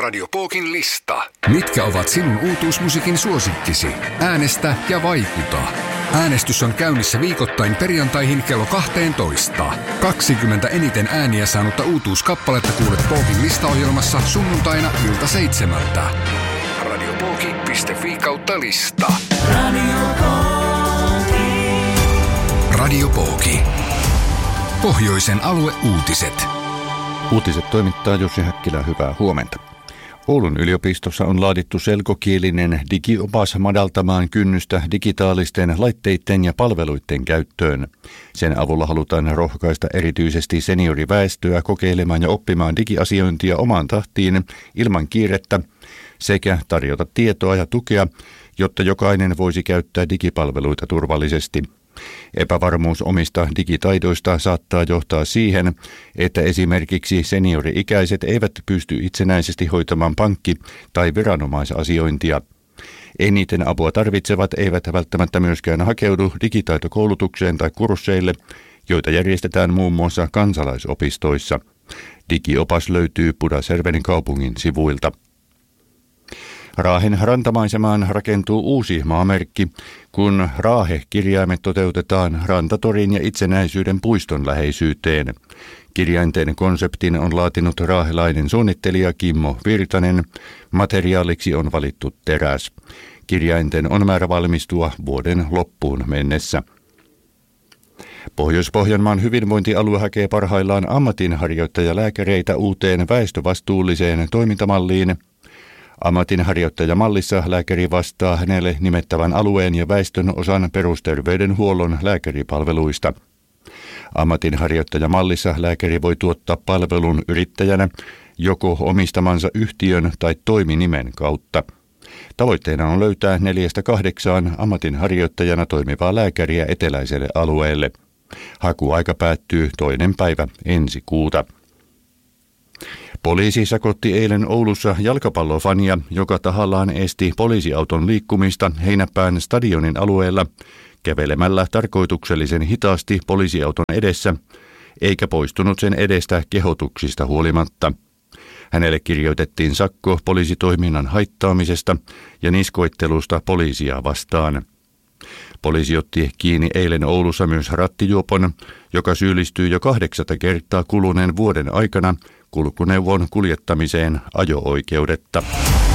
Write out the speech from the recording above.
Radio Pookin lista. Mitkä ovat sinun uutuusmusiikin suosikkisi? Äänestä ja vaikuta. Äänestys on käynnissä viikoittain perjantaihin kello 12. 20 eniten ääniä saanutta uutuuskappaletta kuulet Pookin listaohjelmassa sunnuntaina ilta 7. Radiopooki.fi/lista. Radio Pooki. Pohjoisen alueuutiset. Uutiset toimittaa Jussi Häkkilä, hyvää huomenta. Oulun yliopistossa on laadittu selkokielinen digiopas madaltamaan kynnystä digitaalisten laitteiden ja palveluiden käyttöön. Sen avulla halutaan rohkaista erityisesti senioriväestöä kokeilemaan ja oppimaan digiasiointia omaan tahtiin ilman kiirettä sekä tarjota tietoa ja tukea, jotta jokainen voisi käyttää digipalveluita turvallisesti. Epävarmuus omista digitaidoista saattaa johtaa siihen, että esimerkiksi seniori-ikäiset eivät pysty itsenäisesti hoitamaan pankki- tai viranomaisasiointia. Eniten apua tarvitsevat eivät välttämättä myöskään hakeudu digitaitokoulutukseen tai kursseille, joita järjestetään muun muassa kansalaisopistoissa. Digiopas löytyy Pudasjärven kaupungin sivuilta. Raahen rantamaisemaan rakentuu uusi maamerkki, kun Raahe-kirjaimet toteutetaan Rantatorin ja Itsenäisyyden puiston läheisyyteen. Kirjainten konseptin on laatinut raahelainen suunnittelija Kimmo Virtanen. Materiaaliksi on valittu teräs. Kirjainten on määrä valmistua vuoden loppuun mennessä. Pohjois-Pohjanmaan hyvinvointialue hakee parhaillaan ammatinharjoittajalääkäreitä uuteen väestövastuulliseen toimintamalliin. Ammatinharjoittajamallissa lääkäri vastaa hänelle nimettävän alueen ja väestön osan perusterveydenhuollon lääkäripalveluista. Ammatinharjoittajamallissa lääkäri voi tuottaa palvelun yrittäjänä joko omistamansa yhtiön tai toiminimen kautta. Tavoitteena on löytää 4-8 ammatinharjoittajana toimivaa lääkäriä eteläiselle alueelle. Hakuaika päättyy 2. päivä ensi kuuta. Poliisi sakotti eilen Oulussa jalkapallofania, joka tahallaan esti poliisiauton liikkumista Heinäpään stadionin alueella kävelemällä tarkoituksellisen hitaasti poliisiauton edessä, eikä poistunut sen edestä kehotuksista huolimatta. Hänelle kirjoitettiin sakko poliisitoiminnan haittaamisesta ja niskoittelusta poliisia vastaan. Poliisi otti kiinni eilen Oulussa myös rattijuopon, joka syyllistyy jo 8. kertaa kuluneen vuoden aikana kulkuneuvon kuljettamiseen ajo-oikeudetta.